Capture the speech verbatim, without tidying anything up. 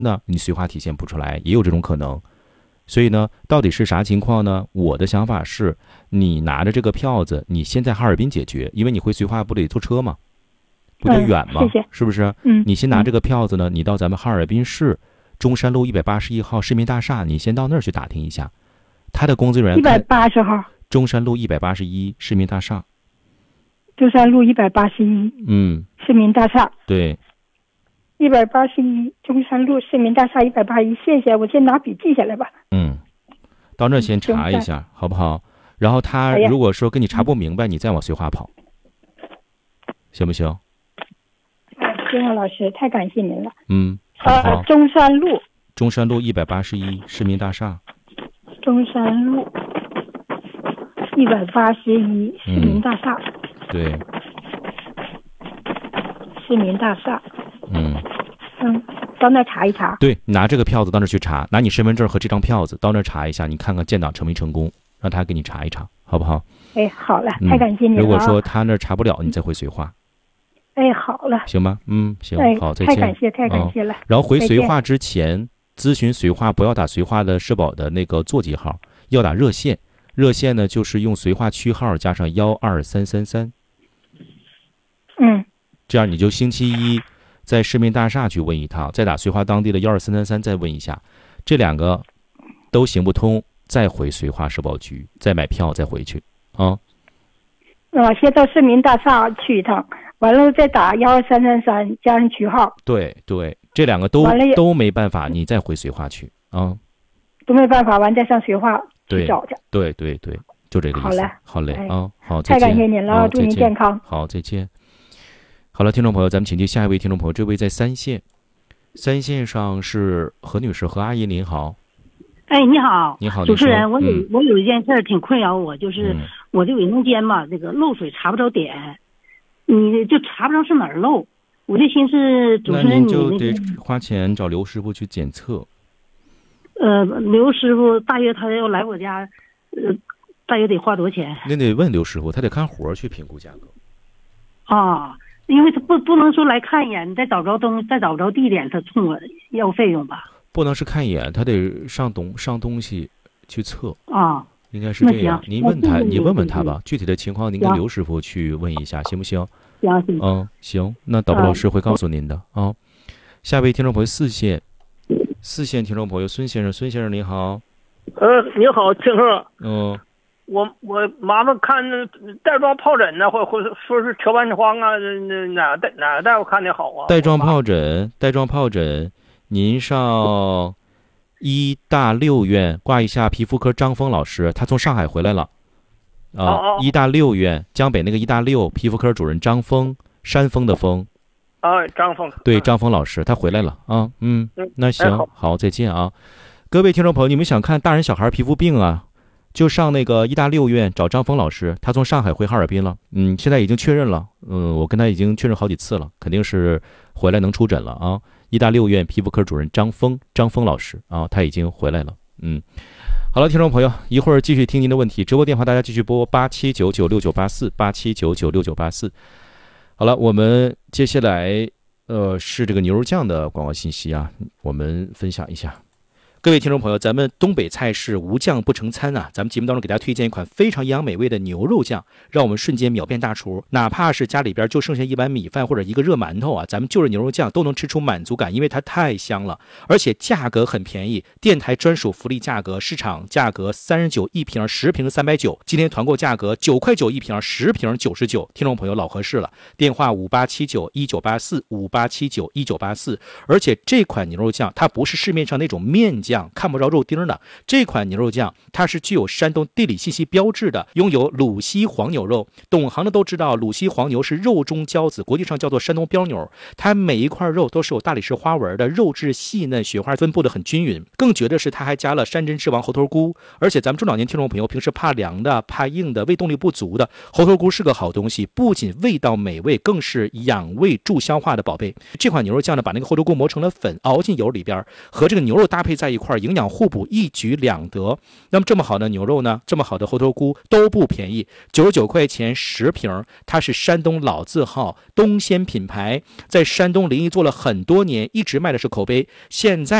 那你绥化体现不出来，也有这种可能。所以呢，到底是啥情况呢？我的想法是，你拿着这个票子，你先在哈尔滨解决，因为你回绥化不得坐车吗？不得远吗？ 嗯、谢谢是不是？ 嗯， 你先拿这个票子呢，你到咱们哈尔滨市中山路一百八十一号市民大厦，你先到那儿去打听一下，他的工作人员。 一百八十号。 中山路一百八十一市民大厦。 中山路一百八十一。 嗯。 市民大厦。 对。 一百八十一中山路市民大厦一百八十一，谢谢，我先拿笔记下来吧。 嗯，到那先查一下，好不好？然后他如果说跟你查不明白，哎、你再往绥化跑，行不行？ 行了，老师，太感谢您了。 嗯， 呃，中山路。 中山路一百八十一市民大厦。 中山路一百八十一市民大厦。 嗯、对。 市民大厦。 嗯。 嗯，到那儿查一查。 对，拿这个票子到那儿去查，拿你身份证和这张票子到那儿查一下，你看看建档成没成功，让他给你查一查，好不好？ 哎，好了，太感谢你了、啊嗯。 如果说他那儿查不了，你再回绥化。 哎，好了， 行吧，嗯，行， 哎、 好，再见。 太感谢，太感谢了。哦、 然后回绥化之前，咨询绥化不要打绥化的社保的那个座机号，要打热线。热线呢，就是用绥化区号加上幺二三三三。 嗯， 这样你就星期一。在市民大厦去问一趟，再打绥化当地的幺二三三三再问一下，这两个都行不通，再回绥化社保局，再买票再回去啊。 啊，先到市民大厦去一趟，完了再打幺二三三三加上区号。 对对，这两个都都没办法，你再回绥化去啊。 都没办法，完再上绥化去找去。 对对对，就这个意思。 好嘞， 好嘞啊、哎，好， 太感谢您了，祝您健康。 好，再见。好了，听众朋友，咱们请进下一位听众朋友，这位在三线，三线上是何女士，何阿姨，您好。 哎，你好， 你好， 主持人，我有、 嗯、 我有一件事挺困扰我，就是我这卫生间嘛，这个漏水查不着点，你就查不着是哪儿漏，我就寻思主持人你、那个、 那您就得花钱找刘师傅去检测。 呃，刘师傅大约他要来我家，呃，大约得花多少钱？ 那得问刘师傅，他得看活去评估价格。 啊。因为他不不能说来看一眼，你再找不着东，再找不着地点，他冲我要费用吧？ 不能是看一眼，他得上东上东西去测啊， 应该是这样。您问他，你问问他吧，具体的情况您跟刘师傅去问一下，行不行？ 行行。 嗯，行，那导播老师会告诉您的啊、哦。下一位听众朋友四线，四线听众朋友孙先生，孙先生你好。 呃，你好，庆贺。 嗯。 我我麻烦看带状疱疹呢，或或说是雀斑疮啊，那哪哪哪个大夫看的好啊？ 带状疱疹，带状疱疹，您上医大六院挂一下皮肤科张峰老师，他从上海回来了。啊、呃， 哦哦医大六院江北那个医大六皮肤科主任张峰，山峰的峰。 啊，张峰。 对，张峰老师他回来了啊，嗯，那行、 哎、好, 好，再见啊，各位听众朋友，你们想看大人小孩皮肤病啊？就上那个医大六院找张峰老师，他从上海回哈尔滨了，嗯，现在已经确认了，嗯，我跟他已经确认好几次了，肯定是回来能出诊了啊。医大六院皮肤科主任张峰，张峰老师啊，他已经回来了，嗯，好了，听众朋友，一会儿继续听您的问题，直播电话大家继续拨八七九九六九八四八七九九六九八四。好了，我们接下来呃是这个牛肉酱的广告信息啊，我们分享一下。各位听众朋友，咱们东北菜是无酱不成餐啊！咱们节目当中给大家推荐一款非常营养美味的牛肉酱，让我们瞬间秒变大厨。哪怕是家里边就剩下一碗米饭或者一个热馒头啊，咱们就着牛肉酱都能吃出满足感，因为它太香了，而且价格很便宜，电台专属福利价格，市场价格三十九一瓶，十瓶三百九，今天团购价格九块九一瓶，十瓶九十九。听众朋友老合适了，电话五八七九一九八四五八七九一九八四。而且这款牛肉酱它不是市面上那种面酱。看不着肉丁的这款牛肉酱，它是具有山东地理信息标志的，拥有鲁西黄牛肉。懂行的都知道，鲁西黄牛是肉中骄子，国际上叫做山东标牛。它每一块肉都是有大理石花纹的，肉质细嫩，雪花分布的很均匀。更绝的是，它还加了山珍之王猴头菇。而且咱们中老年听众朋友平时怕凉的、怕硬的、胃动力不足的，猴头菇是个好东西，不仅味道美味，更是养胃助消化的宝贝。这款牛肉酱呢，把那个猴头菇磨成了粉，熬进油里边，和这个牛肉搭配在一块。 块，营养互补，一举两得。那么这么好的牛肉呢，这么好的猴头菇都不便宜，九十九块钱十瓶，它是山东老字号东鲜品牌，在山东临沂做了很多年，一直卖的是口碑。现在